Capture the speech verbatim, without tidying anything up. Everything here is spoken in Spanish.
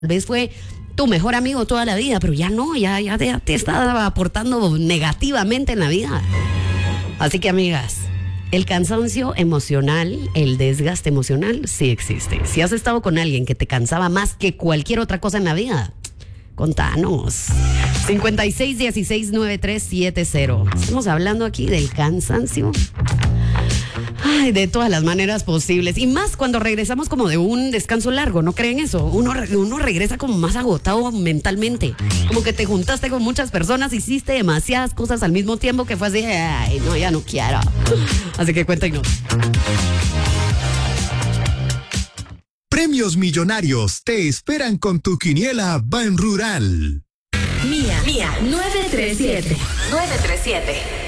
vez fue tu mejor amigo toda la vida, pero ya no, ya, ya te, te está aportando negativamente en la vida. Así que, amigas, el cansancio emocional, el desgaste emocional, sí existe. Si has estado con alguien que te cansaba más que cualquier otra cosa en la vida, contanos. cincuenta y seis, dieciséis, noventa y tres setenta. Estamos hablando aquí del cansancio. Ay, de todas las maneras posibles. Y más cuando regresamos como de un descanso largo, ¿no creen eso? Uno, uno regresa como más agotado mentalmente. Como que te juntaste con muchas personas, hiciste demasiadas cosas al mismo tiempo que fue así, ay, no, ya no quiero. Así que cuéntenos. Premios millonarios te esperan con tu quiniela Ban Rural. Mía, Mía, nueve tres siete. nueve tres siete.